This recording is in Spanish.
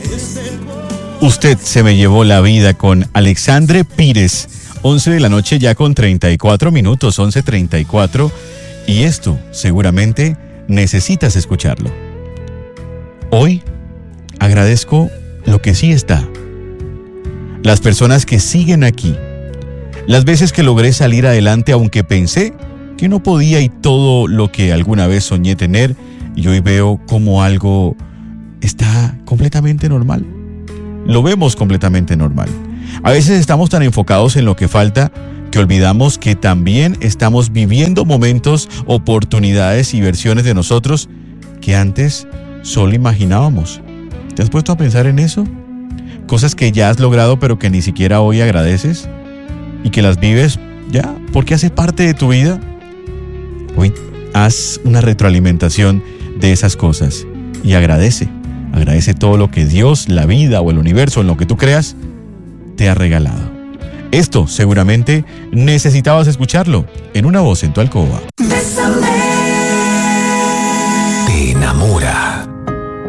Usted se me llevó la vida con Alexandre Pires. 11 de la noche ya con 34 minutos, 11:34. Y esto seguramente necesitas escucharlo. Hoy agradezco lo que sí está. Las personas que siguen aquí. Las veces que logré salir adelante aunque pensé que no podía y todo lo que alguna vez soñé tener. Y hoy veo como algo está completamente normal. Lo vemos completamente normal. A veces estamos tan enfocados en lo que falta que olvidamos que también estamos viviendo momentos, oportunidades y versiones de nosotros que antes solo imaginábamos. ¿Te has puesto a pensar en eso? Cosas que ya has logrado pero que ni siquiera hoy agradeces y que las vives ya porque hace parte de tu vida. Hoy haz una retroalimentación de esas cosas y agradece. Agradece todo lo que Dios, la vida o el universo, en lo que tú creas, te ha regalado. Esto seguramente necesitabas escucharlo en Una Voz en tu Alcoba. Bésame.